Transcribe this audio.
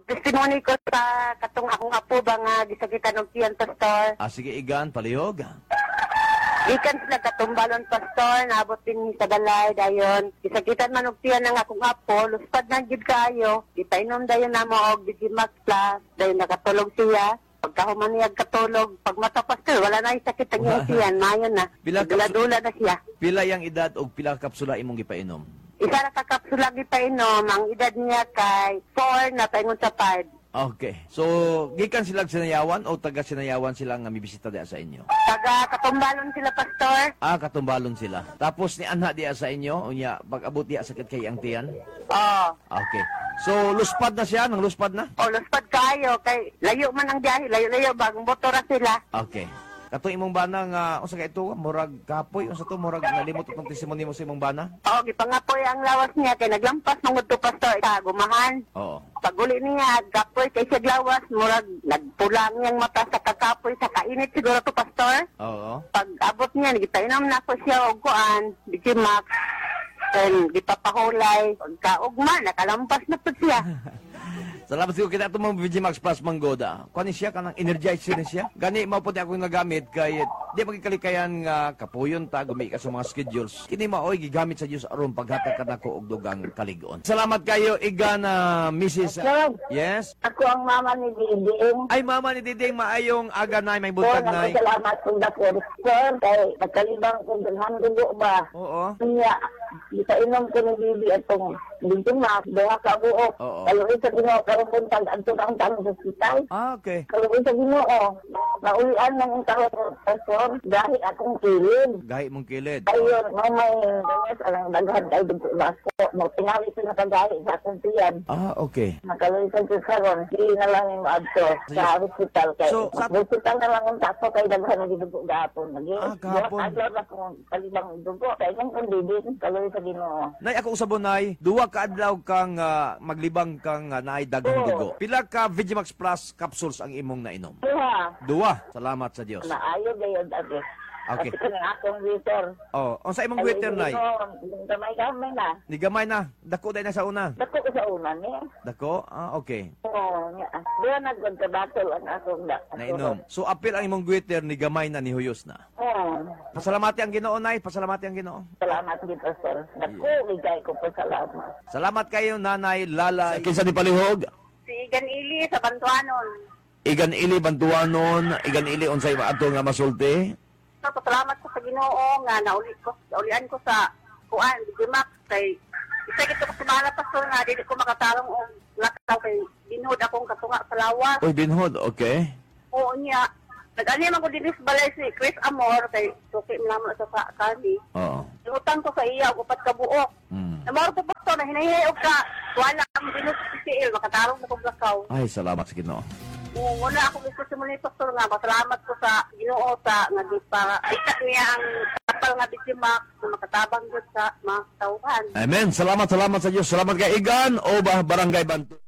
testimony ko sa katong akong apo ba nga gisakitan og tiyan, Pastor. Sige, Igan, palihog. Ikan sila katumbalon, Pastor, naabot din sa balay, dayon. Gisakitan man og tiyan ng akong apo, luspad na gid kayo. Gipainom dayon na mo og Digimax Plus, dayon nakatulog siya. Pagkahuman niya katulog, pag mata, Pastor, wala na yung sakit ang iyong tiyan, mayon na. Dula-dula na siya. Pila yang edad o pila kapsula imong gipainom? Isa na kakapsula gipainom, ang edad niya kay 4 na paingon sa 5. Okay. So, gikan sila sinayawan o taga sinayawan sila nga mibisita diya sa inyo? Taga katumbalon sila, Pastor. Katumbalon sila. Tapos ni anha diya sa inyo, unya pag-abot diya sakit kay ang tiyan? Oo. Okay. So, luspad na siya, nang luspad na? Luspad kayo, kay layo man ang biyahe, layo-layo, bagong motora sila. Okay. Kato imong bana nga, unsa ka ito, murag kapoy, unsa to, murag nalimot itong testimony mo sa imong bana? Oo, gipangapoy ang lawas niya, kay naglampas ng to, Pastor, gumahan. Oo. Pag-uli niya, gapoy kay siya lawas, murag nagpulang niyang mata sa kakapoy, sa kainit siguro to, Pastor. Oo. Pag abot niya, nagipainom na ko siya og kuan, Digimax, then gipapahulay, pagkaugma, nakalampas na po siya. Salamat siguro kita itong mga Digimax Plus Manggoda. Kani siya, kanang energizer na siya. Gani, mao po akong nagamit kay di magkalikayan nga kapuyon ta, gumi ka sa mga schedules. Kini maoy, gigamit sa Diyos aron paghatag ka na ko og dugang kaligon. Salamat kayo, Igan, Mrs. Yes? Ako ang mama ni Diding. Ay, mama ni Diding, maayong aga na, may buntag na. Salamat kung dako, Sir, kay magkalibang kung dalhan dugo ba. Oo. Niya, ipainom ko ni Bibi atong Digimax, duha ka buok. Oo. Kaluoy sa Ginoo karong buntag adto ang tanong sa hospital. Okay. Kaluoy sa Ginoo, naulian ng karon Pastor, dahil akong kilid. Gahi mong kilid. Ayun, may ganyan alang daghan kay dugo baso. Mo tingali sa nakagahi sa akong tiyan. Okay. Nakaluoy sa karon, di na lang yung adto sa hospital kay. So, hospital na lang ang tapo kay daghan na dugo gapon. Gapon. Adlaw na kung kalibang dugo. Kay kung kundidin, kaluoy sa Ginoo. Nay, ako usabon, Nay, duwa ka adlaw kang maglibang kang naay daghang dugo. Pila ka Digimax Plus capsules ang imong nainom? Duwa. Salamat sa Dios. Naayo gayud ate. Okay. Kasi kanang akong waiter. Unsa imong waiter, Nay? Gamay na. Ni gamay na. Dako day na sa una. Dako ko sa una niya. Dako? Okay. Oo, nga. Diya nagkontrabato ang akong Nainom. So apil ang imong waiter ni gamay na, ni huyos na. Oo. Pasalamati ang Ginoo, Nay. Pasalamati ang Ginoo. Salamat dito, sir. Dako, ligay ko po salamat. Salamat kayo, Nanay Lala. Kinsa ni palihog? Si Igan Ili sa Bantuanon. Igan Ili Bantuanon, Igan Ili unsay ato nga masulti? Salamat ko sa Ginoo nga naulian ko sa kuan Digimax kay isa gito ko sumala Pastor nga dili ko makatarong og lakaw kay binhod akong katunga sa lawas. Oy, binhod, okay. Oo niya. Nag-ani man ko dinis balay si Chris Amor kay suki naman sa kani. Oo. Utang ko sa iya og upat ka buok. Namaro ko Pastor na hinahiog ka wala ang binhod si CL makatarong mo kog lakaw. Ay, salamat sa Ginoo. Wala ako gusto sa muli, Pastor, nga. Masalamat ko sa Ginoo sa nagipakita niya ang kapal nga Digimax na makatabang doon sa mga tauhan. Amen. Salamat sa Diyos. Salamat kay Igan o Barangay Bantu.